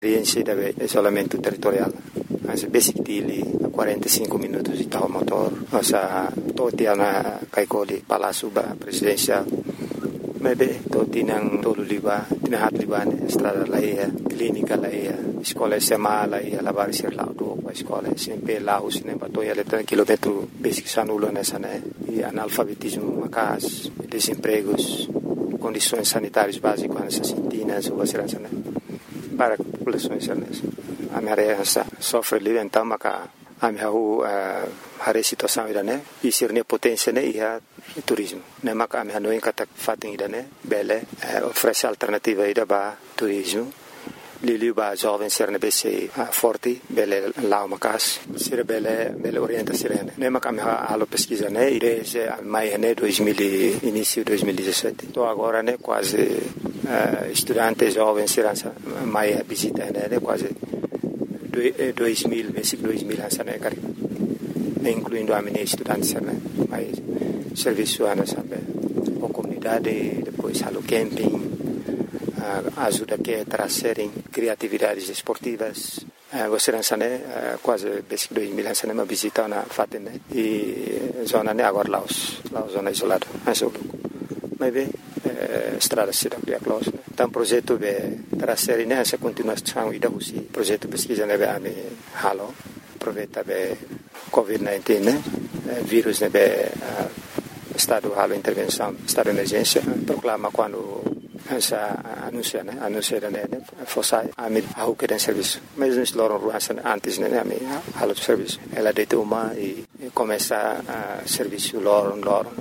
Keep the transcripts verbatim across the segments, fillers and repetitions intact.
Experiência de isolamento territorial. Mas basically quarenta e cinco minutos de tal motor. Nossa, todo dia na Kaikoli, Palácio Presidencial. Mas bem, todo dia todo liba, tinha liba, estrada lá ia, clínica lá ia, escola sema lá ia, lavar ser lá do a escola, sempre lá o cinema, todo ia letra quilômetro basic sanula nessa né, e analfabetismo, macas, desempregos, condições sanitárias básicas nessas cintinas, ou assim, né, para populações nessa. A minha área sofre ali, então, maca, a minha a situação ida né, e ser ne potência né, e a turismo. Ne maca a minha não encata fatem ida né, bele oferece alternativa ida ba turismo. Lili ba jovem ser ne bese forte, bele lá uma casa, ser bele bele orienta ser né. Ne maca a minha alo pesquisa né, desde maio né dois mil início dois mil e dezessete. Então agora né quase uh, estudantes jovens ser maio visita né, quase dois mil, basic dois mil essa né, cara. Incluindo a minha estudante, né? Mas serviço a nossa a comunidade, depois halo camping, ajuda que a trazerem criatividades esportivas. Você não sabe, quase basic dois mil essa uma visita na Fatem, né? E zona né agora Laos, Laos zona isolada, mas o mas bem estrada se dá para close. Então projeto de trazer né essa continuação e da usi projeto pesquisa né a me halo aproveita be covid dezenove, né? Vírus, né? Uh, estado de intervenção, estado de emergência, proclama quando essa anuncia, né? Anuncia, né? Fossai, a mim, a o que tem serviço. Mas nós loram ruas antes, né? A mim, a lo serviço. Ela deita uma e começa a serviço loram, loram,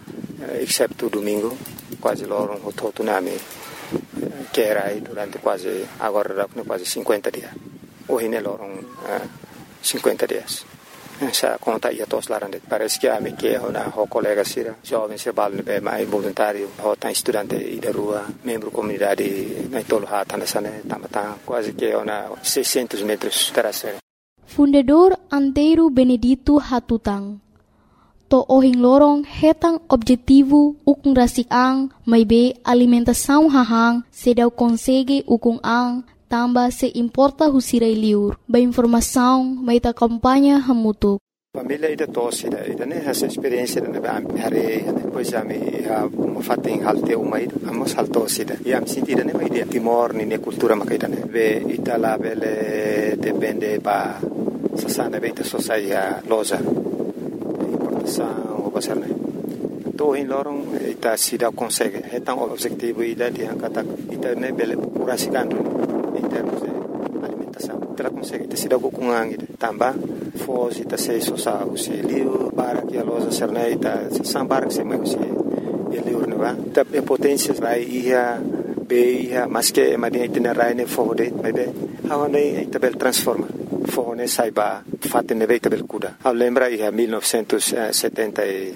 exceto domingo, quase loram o todo, né? A mim, que era aí durante quase, agora quase cinquenta dias. Hoje, né? Loram cinquenta dias. Essa conta ia todos lá dentro. Parece que a minha que é uma colega sira, jovem se bala bem mais voluntário, ou tá estudante e da rua, membro comunidade na tolo hata nessa né, tá quase que é uma seiscentos metros terasera. Fundador Antero Benedito Hatutang. To ohing lorong hetang objetivo ukung rasik ang may be alimentação hahang sedaw consegue ukung ang tamba se importa husiray liur. Ba informação may ta kampanya hamutuk. Família ida tosse ida ida né essa experiência da hare depois a me a fatem halte uma ida amos haltos ida e am sentida né uma ideia Timor ni ne cultura makaida né ve itala bele depende ba sasana beita sosaia loja importação ou passar né to in lorong ita sida consegue hetang objetivo ida di angkata ita né bele purasikando em termos de alimentação. Ela consegue ter sido com angin também foge ta sei so sa o se liu para que a loja serneita sambar que se mais se liu não va ta potência vai ia be ia mas que madia itinerário ne fode bebe how ne tabel transforma fone saiba fatte ne tabel kuda a lembra ia mil novecentos e setenta e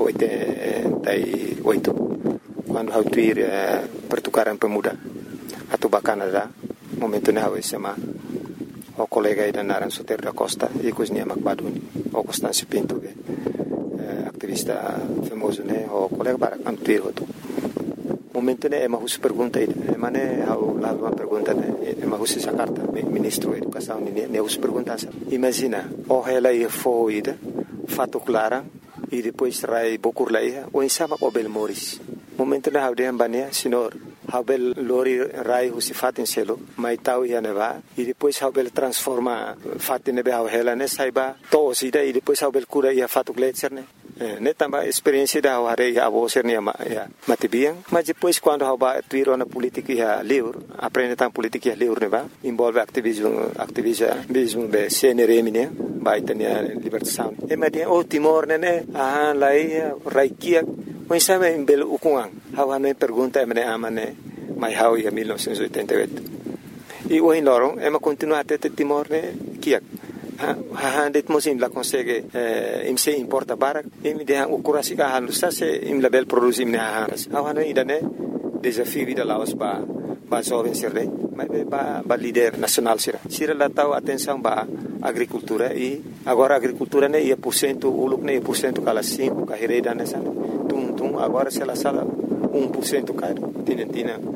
oito quando how tuir pertukaran pemuda atau Canadá momento ne hawe sema o colega ida naran Soter da Costa e cozinha Macbaduni o Constâncio Pinto eh, ativista famoso né o colega para antuir hoto momento ne ema hus pergunta ida ema ne hau lá uma pergunta ne ema hus essa carta ministro da educação ne ne hus pergunta imagina o ela ia foi ida fato clara e depois rai bokur lá ia o insama o Belmoris momento ne hau de ambania senhor Habel lori rai husi fatin selo mai tau ia neva e depois Habel transforma fatin nebe hau hela ne saiba to sida e depois Habel cura ia fatu gletser ne ne tamba experiência da hare ia avo ser ne ya matibiang mas depois quando haba tuiro na política ia livre aprende tam política ia livre neva envolve ativismo ativismo be C N R M ne vai ter libertação e madia o Timor ne ah lai raikia mas sabe em belo ukungang hawa ne pergunta emne amane mai hau ia mil novecentos e oitenta e oito e o lorong ema continua até Timor ne kiak ha ha det mosim la consegue im se importa barak im de o curasi ka halu sa se im label produzir ne ha hawa ne ida ne desafio da Laos ba ba jovem sirre mas ba ba líder nacional sira sira la tau atenção ba agricultura e agora agricultura ne ia por cento uluk ne por cento kala cinco kahireda ne san tum tum agora se la sala um por cento caro tina tina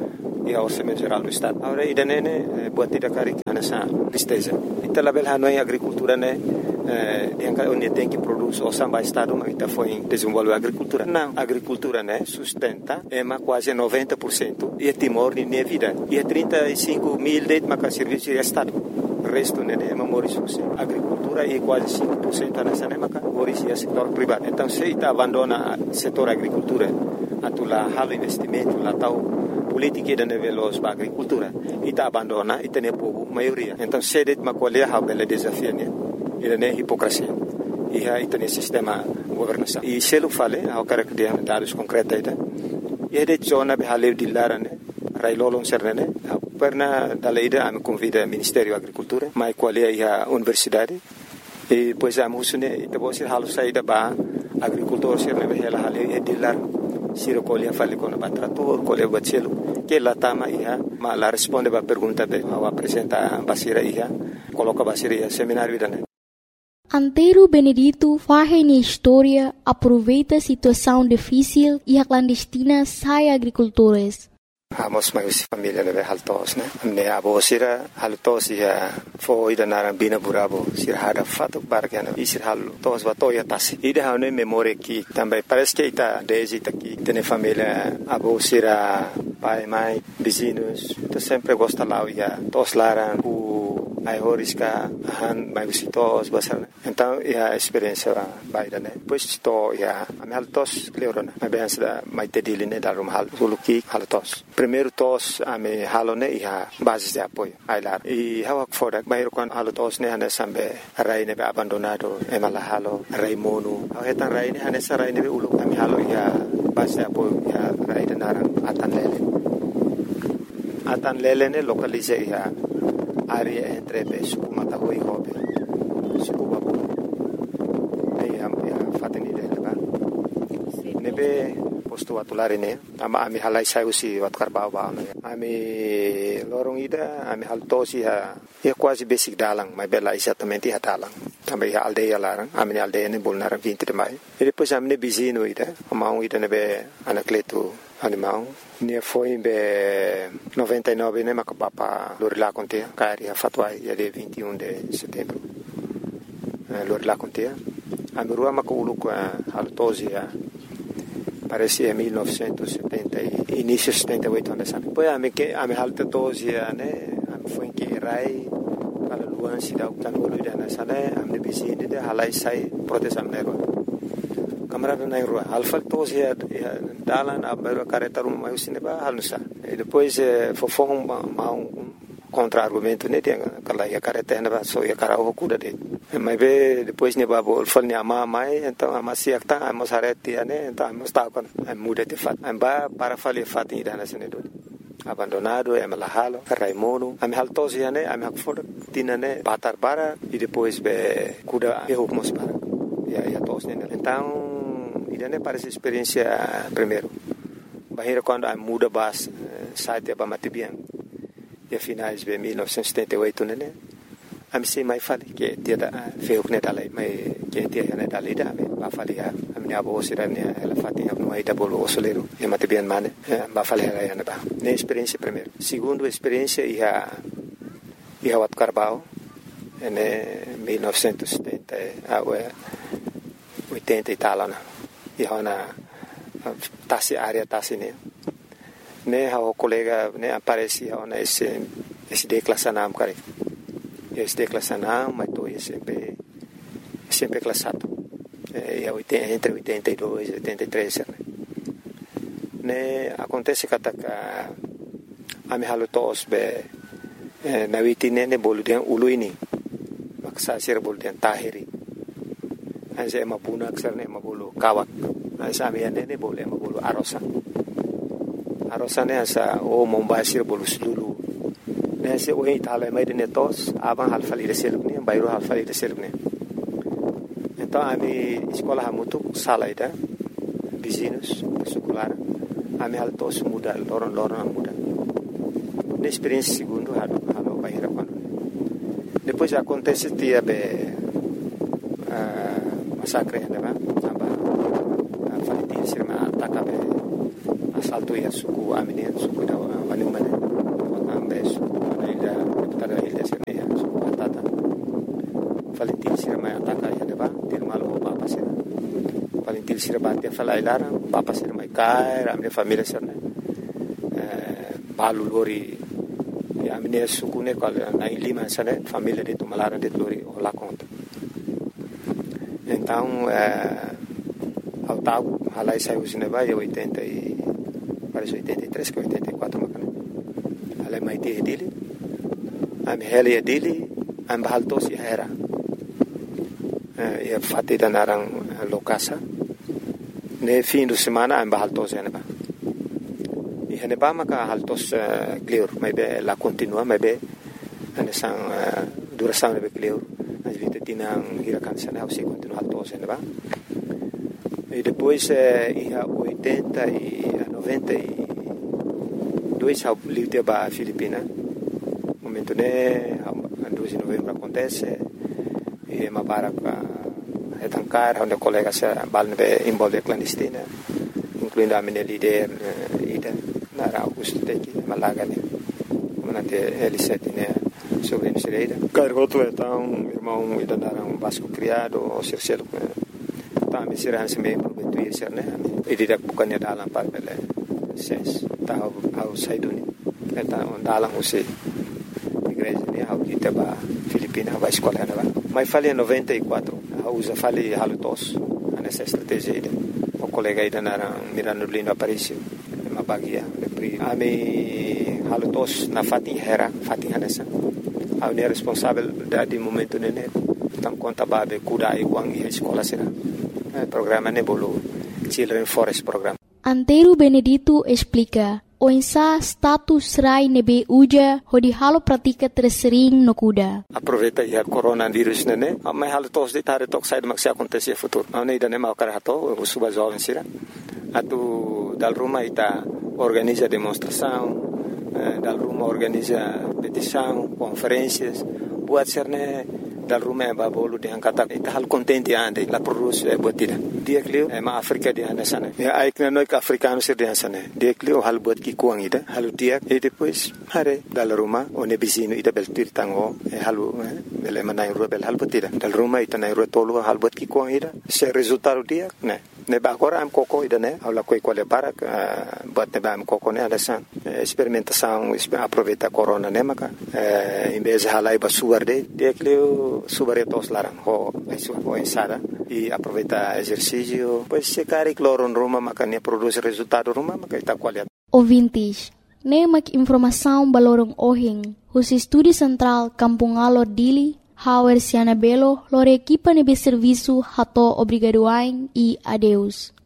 e ao orçamento geral do Estado. Agora, ida nene, buat tidak kari nessa tristeza. Ita label hanoi agricultura né, eh, onde tem que produzir o samba Estado, mas ita foi desenvolver a agricultura. Não, a agricultura né, sustenta é quase noventa por cento e é Timor de minha vida. E é trinta e cinco mil de maca serviço de Estado. O resto né, é memória a agricultura é quase cinco por cento nessa né, maca é setor privado. Então, se ita abandona o setor agricultura, atula halo investimento, lá tal política da veloz para a agricultura, ita abandona, ita ne povo maioria. Então, se det macolher a bela desafio né, ita ne hipocrisia. E a ita ne sistema governação. E se ele fale, ao cara que tem dados concretos ita, e de zona be haleu di lara né, railolon serne, perna da leida am convida Ministério da Agricultura, mai qual é a universidade. E depois a musune ita bosir halu saída ba agricultor serne be ela haleu e di lara. Siro colhe fale com o trator, colhe o bacelo, que lá tama ia, mas lá responde a pergunta be, ao apresenta basira ia, coloca basira ia seminário da né. Antero Benedito faz na história, aproveita a situação difícil e a clandestina sai agricultores. Amos mais família neve haltos né, ne abo sira haltos ia foi da narambina burabo sira hada fato bargana e sira haltos batoya tas ida hane memória que também parece que está desde aqui tem família abo sira pai mãe vizinhos então sempre gosta lá ia tos laran o ai horisca han mai visitos basar então é a experiência baida né depois to ia a haltos leorona a benção da mai tedili né da rumhal suluki haltos primeiro tos a me halone ia bases de apoio ai lá e hawak fora bairro quando haltos né ane sambe rai ne abandonado e mala halo rai mono a etan rai ne ane sarai ne ulu a me halo ia base de apoio ia rai de naran atan lele atan lele ne localize ia área entre Suku Mataho e Hobe, Suku Babu. Aí a fateni dele lá. Nebe posto atulari ne, ama ami halai sai usi wat karbau ba ano. Ami lorong ida, ami haltosi ha, é quase basic dalang, mas bela exatamente ha dalang. Também a aldeia larang, ami aldeia ne bolnaram vinte de maio. E depois ami ne bizino ida, amau ida nebe anacleto animal. Ne foi em noventa e nove, né, macapapa Lorilá Contea, cari a fatuai, dia vinte e um de setembro. Lorilá Contea. A minha rua maculo com a haltosi, parece em mil novecentos e setenta, início de setenta e oito anos. Depois a minha a minha haltosi, né, a minha foi em que rai, para luan se dá o tanolo de anasane, a minha vizinha de halai sai proteção negro. Camarada na rua, alfa tosi ya dalan abaru careta rumah mai usine ba halusa. E depois fofong ma um contra-argumento né tem aquela ya careta na ba so ya carao cuda de. Mas be depois ne ba bol fal ne ama mai então ama siak ta amos areti né então amos ta kon muda de fat. Amba para fali fat ni dana sene do. Abandonado é malahalo, Raimono, a me haltosi né a me hakfor tina né batar para e depois be cuda erro como para. Ya ya tos né então e não parece experiência primeiro. Bahia quando a muda bas site para Matibian. E finais de mil novecentos e setenta e oito né. A mim sei mais fale que dia da feu que dali, mas que dia né dali da ba fale a minha avó será né ela fatia no aí da bolo osoleiro e Matibian mane ba fale ela ia ba. Ne experiência primeiro. Segundo experiência ia ia wat Carbau em mil novecentos e setenta a oitenta e tal né. E hona tasi área tasi ne ne o colega ne aparece hona esse esse declassanam cara esse declassanam mas tô sempre sempre classado é entre oitenta e dois e oitenta e três né ne acontece que ataca a me halo tos be na vitine ne boludian uluini maksa sir boludian tahiri anse mapuna aksar ne mabulu kawak ansa mi ne ne bole mabulu arosa arosa ne asa o mombasir bolu sulu ne se o itala mai de netos aban halfali de selune bayro halfali de selune então a mi escola hamutu sala ida vizinhos secular a mi altos muda loron loron muda ne experiência segundo halo halo bayra quando depois acontece dia be massacre né ba aba falitin sirma ataka be asalto ia suku amine suku da wani mane ambe suku na ilha deputada ilha senia suku atata Valentil sira mai ataka ia deba dir malo papa sira Valentil sira batia fala ilara papa sira mai kai amne família sira eh balu lori ya amne suku ne kal na ilima sane família de tumalara de lori ola conta então eh ao tago halai saiu cinema e oitenta e parece oitenta e três que oitenta e quatro macana halai mai te dele am hele dele am bahalto si era e fatti da narang lokasa ne fim de semana am bahalto si aneba e aneba maka haltos clear mai be la continua mai be anesang duração be clear as vite tinang hirakan sana se continua haltos aneba. E depois, eh, em oitenta e noventa e dois, eu livre para a Filipina. No momento, né, dois de novembro acontece. E uma barra é tancar, onde colegas balne envolve clandestina, incluindo a minha líder, Ida, Nara Augusto Teki, Malaga, né, comandante L sete, né, sobre a Ida. Cargoto é tão, irmão, Ida Nara, um vasco criado, o Circelo, kami sirahan sa may probeto yesir na ididak bukan niya dalang para pala ses tao au sa iduni eta dalang usi igreja niya au kita ba Filipina ba escola na ba mai fali noventa e quatro au usa fali halutos nessa estratégia ida o colega ida na Mirano Lino Aparicio ma bagia pri ami halutos na fatin hera fatin hanesa au ne responsável da di momento nene tang conta babe kuda iguang i escola sira programa Nebolo Children Forest Program. Antero Benedito explica o insa status rai nebe uja hodi halo pratika tersering no kuda. Aproveita ya coronavírus nene, mai halo tos de tare tok sai maksi acontecer futuro. Não ida nem ao carato, o suba jovem sira. Atu dal Roma ita organiza demonstração, dal Roma organiza petição, conferências, buat serne dal Roma ba bolu de angkata ita hal contente ande la produce e botida dia clio e ma Africa de anasane e ai que noi que africano ser de anasane dia clio hal bot ki kuang ida hal dia e depois hare dal Roma o ne bisino ida bel tirtango e halu bel manai rubel hal botida dal Roma ita nai rotolo hal bot ki kuang ida se resultado dia ne ne ba agora am coco ida ne ala coi quale para bot ne ba am coco ne adasan experimentação aproveita corona ne maka em vez de halai ba suarde dia clio subaretos larang ho ho ensada e aproveita exercício pois se cari cloro no Roma makanya produz resultado Roma maka ita qualidade. Ouvintes, nem mak informação balorong ohing os estúdio central Kampung Alor Dili Hauer Siana Belo lor equipa nebe serviço hato obrigadoain e adeus.